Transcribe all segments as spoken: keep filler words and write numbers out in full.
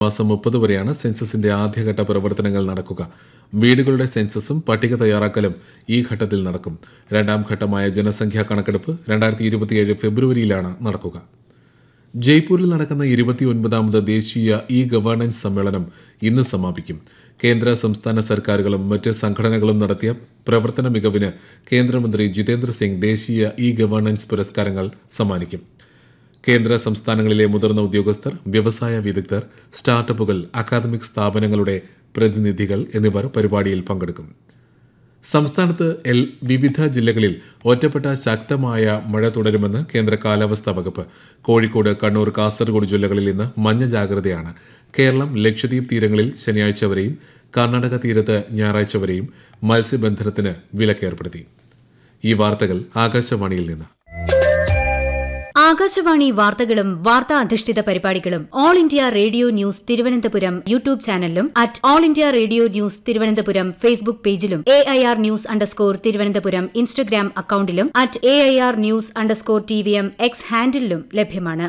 മാസം മുപ്പത് വരെയാണ് സെൻസസിന്റെ ആദ്യഘട്ട പ്രവർത്തനങ്ങൾ നടക്കുക. വീടുകളുടെ സെൻസസും പട്ടിക തയ്യാറാക്കലും ഈ ഘട്ടത്തിൽ നടക്കും. രണ്ടാം ഘട്ടമായ ജനസംഖ്യാ കണക്കെടുപ്പ് രണ്ടായിരത്തി ഇരുപത്തിയേഴ് ഫെബ്രുവരിയിലാണ് നടക്കുക. ജയ്പൂരിൽ നടക്കുന്ന ഇരുപത്തിയൊൻപതാമത് ദേശീയ ഇ ഗവേണൻസ് സമ്മേളനം ഇന്ന് സമാപിക്കും. കേന്ദ്ര സംസ്ഥാന സർക്കാരുകളും മറ്റ് സംഘടനകളും നടത്തിയ പ്രവർത്തന മികവിന് കേന്ദ്രമന്ത്രി ജിതേന്ദ്ര സിംഗ് ദേശീയ ഇ ഗവേണൻസ് പുരസ്കാരങ്ങൾ സമ്മാനിക്കും. കേന്ദ്ര സംസ്ഥാനങ്ങളിലെ മുതിർന്ന ഉദ്യോഗസ്ഥർ, വ്യവസായ വിദഗ്ധർ, സ്റ്റാർട്ടപ്പുകൾ, അക്കാദമിക് സ്ഥാപനങ്ങളുടെ പ്രതിനിധികൾ എന്നിവർ പരിപാടിയിൽ പങ്കെടുക്കും. സംസ്ഥാനത്ത് എൽ വിവിധ ജില്ലകളിൽ ഒറ്റപ്പെട്ട ശക്തമായ മഴ തുടരുമെന്ന് കേന്ദ്ര കാലാവസ്ഥാ വകുപ്പ്. കോഴിക്കോട്, കണ്ണൂർ, കാസർഗോഡ് ജില്ലകളിൽ ഇന്ന് മഞ്ഞ ജാഗ്രതയാണ്. കേരളം, ലക്ഷദ്വീപ് തീരങ്ങളിൽ ശനിയാഴ്ച വരെയും കർണാടക തീരത്ത് ഞായറാഴ്ച വരെയും മത്സ്യബന്ധനത്തിന് വിലക്കേർപ്പെടുത്തി. ഈ വാർത്തകൾ ആകാശവാണിയിൽ നിന്ന്. ആകാശവാണി വാർത്തകളും വാർത്താ അധിഷ്ഠിത പരിപാടികളും all India radio news Thiruvananthapuram YouTube ചാനലിലും at all India radio news Thiruvananthapuram Facebook പേജിലും A I R news underscore Thiruvananthapuram Instagram അക്കൌണ്ടിലും at A I R news underscore T V M X ഹാൻഡിലും ലഭ്യമാണ്.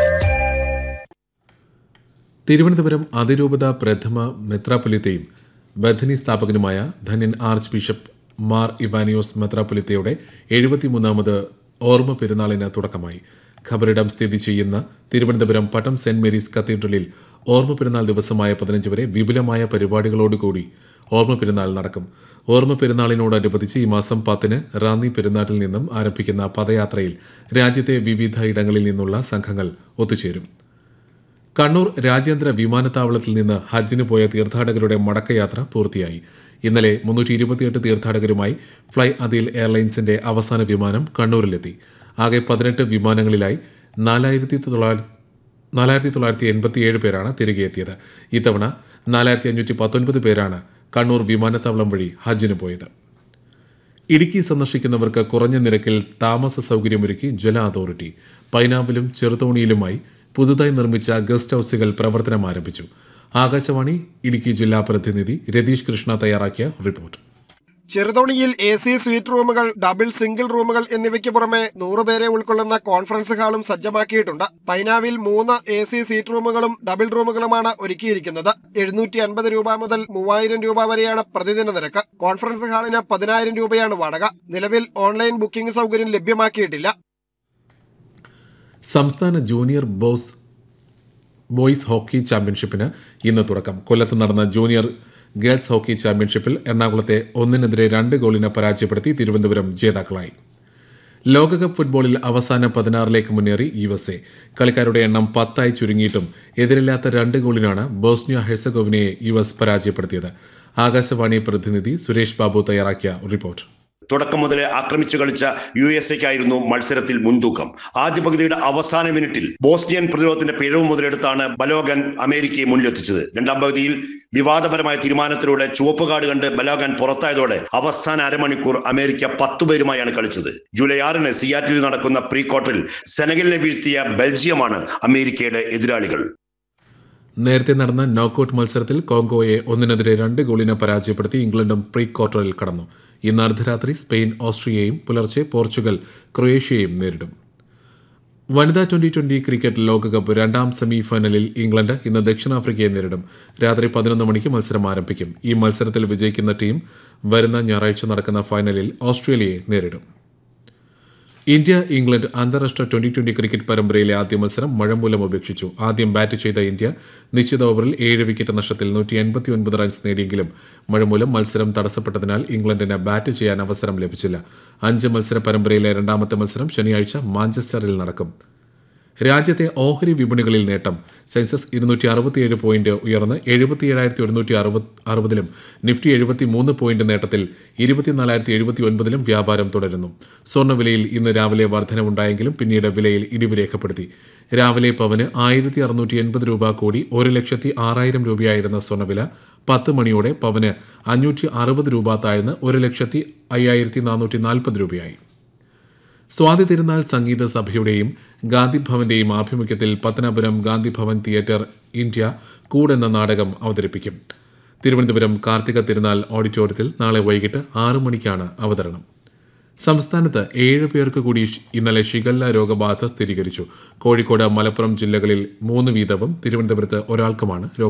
തിരുവനന്തപുരം അതിരൂപത പ്രഥമ മെത്രാപ്പൊലീത്തയും ബഥനി സ്ഥാപകനുമായ ധന്യൻ ആർച്ച് ബിഷപ്പ് മാർ ഇവാനിയോസ് മെത്രാപ്പൊലീത്തയുടെ എഴുപത്തിമൂന്നാമത് ഓർമ്മ പെരുന്നാളിന് തുടക്കമായി. ഖബറിടം സ്ഥിതി ചെയ്യുന്ന തിരുവനന്തപുരം പട്ടം സെന്റ് മേരീസ് കത്തീഡ്രലിൽ ഓർമ്മ പെരുന്നാൾ ദിവസമായ പതിനഞ്ച് വരെ വിപുലമായ പരിപാടികളോടുകൂടി ഓർമ്മ പെരുന്നാൾ നടക്കും. ഓർമ്മ പെരുന്നാളിനോടനുബന്ധിച്ച് ഈ മാസം പത്തിന് റാന്നി പെരുന്നാട്ടിൽ നിന്നും ആരംഭിക്കുന്ന പദയാത്രയിൽ രാജ്യത്തെ വിവിധ ഇടങ്ങളിൽ നിന്നുള്ള സംഘങ്ങൾ ഒത്തുചേരും. കണ്ണൂർ രാജ്യാന്തര വിമാനത്താവളത്തിൽ നിന്ന് ഹജ്ജിന് പോയ തീർത്ഥാടകരുടെ മടക്കയാത്ര പൂർത്തിയായി. ഇന്നലെ മുന്നൂറ്റി ഇരുപത്തിയെട്ട് തീർത്ഥാടകരുമായി ഫ്ലൈ അദീൽ എയർലൈൻസിന്റെ അവസാന വിമാനം കണ്ണൂരിലെത്തി. ആകെ പതിനെട്ട് വിമാനങ്ങളിലായി നാലായിരത്തി നാലായിരത്തി തൊള്ളായിരത്തി എൺപത്തിയേഴ് പേരാണ് തിരികെ എത്തിയത്. ഇത്തവണ നാലായിരത്തി അഞ്ഞൂറ്റി പത്തൊൻപത് പേരാണ് കണ്ണൂർ വിമാനത്താവളം വഴി ഹജ്ജിന് പോയത്. ഇടുക്കി സന്ദർശിക്കുന്നവർക്ക് കുറഞ്ഞ നിരക്കിൽ താമസ സൗകര്യമൊരുക്കി ജല അതോറിറ്റി. പൈനാവിലും ചെറുതോണിയിലുമായി പുതുതായി നിർമ്മിച്ച ഗസ്റ്റ് ഹൌസുകൾ പ്രവർത്തനം ആരംഭിച്ചു. ആകാശവാണി ഇടുക്കി ജില്ലാ പ്രതിനിധി രതീഷ് കൃഷ്ണ തയ്യാറാക്കിയ റിപ്പോർട്ട്. ചെറുതോണിയിൽ എ സി സ്വീറ്റ് റൂമുകൾ, ഡബിൾ സിംഗിൾ റൂമുകൾ എന്നിവയ്ക്ക് പുറമെ നൂറുപേരെ ഉൾക്കൊള്ളുന്ന കോൺഫറൻസ് ഹാളും സജ്ജമാക്കിയിട്ടുണ്ട്. പൈനാവിൽ മൂന്ന് എ സി സീറ്റ് റൂമുകളും ഡബിൾ റൂമുകളുമാണ് ഒരുക്കിയിരിക്കുന്നത്. എഴുന്നൂറ്റി അൻപത് രൂപ മുതൽ മൂവായിരം രൂപ വരെയാണ് പ്രതിദിന നിരക്ക്. കോൺഫറൻസ് ഹാളിന് പതിനായിരം രൂപയാണ് വാടക. നിലവിൽ ഓൺലൈൻ ബുക്കിംഗ് സൗകര്യം ലഭ്യമാക്കിയിട്ടില്ല. സംസ്ഥാന ജൂനിയർ ബോസ് ബോയ്സ് ഹോക്കി ചാമ്പ്യൻഷിപ്പിന് ഇന്ന് തുടക്കം. കൊല്ലത്ത് നടന്ന ജൂനിയർ ഗേൾസ് ഹോക്കി ചാമ്പ്യൻഷിപ്പിൽ എറണാകുളത്തെ ഒന്നിനെതിരെ രണ്ട് ഗോളിന് പരാജയപ്പെടുത്തി തിരുവനന്തപുരം ജേതാക്കളായി. ലോകകപ്പ് ഫുട്ബോളിൽ അവസാന പതിനാറിലേക്ക് മുന്നേറി യു എസ് എ. കളിക്കാരുടെ എണ്ണം പത്തായി ചുരുങ്ങിയിട്ടും എതിരില്ലാത്ത രണ്ട് ഗോളിനാണ് ബോസ്നിയ ഹെർസഗോവിനയെ യു എസ് പരാജയപ്പെടുത്തിയത്. ആകാശവാണി പ്രതിനിധി സുരേഷ് ബാബു തയ്യാറാക്കിയ റിപ്പോർട്ട്. തുടക്കം മുതലേ ആക്രമിച്ചു കളിച്ച യു എസ് എക്കായിരുന്നു മത്സരത്തിൽ മുൻതൂക്കം. ആദ്യ പകുതിയുടെ അവസാന മിനിറ്റിൽ ബോസ്നിയൻ പ്രതിരോധത്തിന്റെ പിഴവ് മുതലെടുത്താണ് ബലോഗൻ അമേരിക്കയെ മുന്നിലെത്തിച്ചത്. രണ്ടാം പകുതിയിൽ വിവാദപരമായ തീരുമാനത്തിലൂടെ ചുവപ്പ് കാർഡ് കണ്ട് ബലോഗൻ പുറത്തായതോടെ അവസാന അരമണിക്കൂർ അമേരിക്ക പത്തുപേരുമായാണ് കളിച്ചത്. ജൂലൈ ആറിന് സിയാറ്റിൽ നടക്കുന്ന പ്രീ ക്വാർട്ടറിൽ സെനഗലിനെ വീഴ്ത്തിയ ബെൽജിയമാണ് അമേരിക്കയുടെ എതിരാളികൾ. നേരത്തെ നടന്ന നോക്കൌട്ട് മത്സരത്തിൽ കോങ്കോയെ ഒന്നിനെതിരെ രണ്ട് ഗോളിന് പരാജയപ്പെടുത്തി ഇംഗ്ലണ്ടും പ്രീ ക്വാർട്ടറിൽ കടന്നു. ഇന്ന് അർദ്ധരാത്രി സ്പെയിൻ ഓസ്ട്രിയയും പുലർച്ചെ പോർച്ചുഗൽ ക്രൊയേഷ്യയും നേരിടും. വനിതാ ട്വന്റി ട്വന്റി ക്രിക്കറ്റ് ലോകകപ്പ് രണ്ടാം സെമി ഫൈനലിൽ ഇംഗ്ലണ്ട് ഇന്ന് ദക്ഷിണാഫ്രിക്കയെ നേരിടും. രാത്രി പതിനൊന്ന് മണിക്ക് മത്സരം ആരംഭിക്കും. ഈ മത്സരത്തിൽ വിജയിക്കുന്ന ടീം വരുന്ന ഞായറാഴ്ച നടക്കുന്ന ഫൈനലിൽ ഓസ്ട്രേലിയയെ നേരിടും. ഇന്ത്യ ഇംഗ്ലണ്ട് അന്താരാഷ്ട്ര ട്വന്റി ട്വന്റി ക്രിക്കറ്റ് പരമ്പരയിലെ ആദ്യ മത്സരം മഴ മൂലം ഉപേക്ഷിച്ചു. ആദ്യം ബാറ്റ് ചെയ്ത ഇന്ത്യ നിശ്ചിത ഓവറിൽ ഏഴ് വിക്കറ്റ് നഷ്ടത്തിൽ നൂറ്റി എൺപത്തി ഒൻപത് റൺസ് നേടിയെങ്കിലും മഴ മൂലം മത്സരം തടസ്സപ്പെട്ടതിനാൽ ഇംഗ്ലണ്ടിന് ബാറ്റ് ചെയ്യാൻ അവസരം ലഭിച്ചില്ല. അഞ്ച് മത്സര പരമ്പരയിലെ രണ്ടാമത്തെ മത്സരം ശനിയാഴ്ച മാഞ്ചസ്റ്ററിൽ നടക്കും. രാജ്യത്തെ ഓഹരി വിപണികളിൽ നേട്ടം. സെൻസസ് ഇരുന്നൂറ്റി അറുപത്തിയേഴ് പോയിന്റ് ഉയർന്ന് എഴുപത്തിയേഴായിരത്തി ഒരുന്നൂറ്റി അറുപത് അറുപതിലും നിഫ്റ്റി എഴുപത്തി മൂന്ന് പോയിന്റ് നേട്ടത്തിൽ ഇരുപത്തിനാലായിരത്തി എഴുപത്തി ഒൻപതിലും വ്യാപാരം തുടരുന്നു. സ്വർണ്ണവിലയിൽ ഇന്ന് രാവിലെ വർധനവുണ്ടായെങ്കിലും പിന്നീട് വിലയിൽ ഇടിവ് രേഖപ്പെടുത്തി. രാവിലെ പവന് ആയിരത്തി അറുന്നൂറ്റി എൺപത് രൂപ കൂടി ഒരു ലക്ഷത്തി ആറായിരം രൂപയായിരുന്ന സ്വർണ്ണവില പത്ത് മണിയോടെ പവന് അഞ്ഞൂറ്റി അറുപത് രൂപ താഴ്ന്ന് ഒരു ലക്ഷത്തി അയ്യായിരത്തി നാനൂറ്റി നാൽപ്പത് രൂപയായി. സ്വാതി തിരുനാൾ സംഗീത സഭയുടെയും ഗാന്ധിഭവന്റെയും ആഭിമുഖ്യത്തിൽ പത്തനാപുരം ഗാന്ധിഭവൻ തിയേറ്റർ ഇന്ത്യ കൂട് എന്ന നാടകം അവതരിപ്പിക്കും. തിരുവനന്തപുരം കാർത്തിക തിരുനാൾ ഓഡിറ്റോറിയത്തിൽ നാളെ വൈകിട്ട് ആറു മണിക്കാണ് അവതരണം. സംസ്ഥാനത്ത് ഏഴ് പേർക്ക് കൂടി ഇന്നലെ ഷിഗല്ല രോഗബാധ സ്ഥിരീകരിച്ചു. കോഴിക്കോട്, മലപ്പുറം ജില്ലകളിൽ മൂന്ന് വീതവും തിരുവനന്തപുരത്ത് ഒരാൾക്കുമാണ് രോഗം.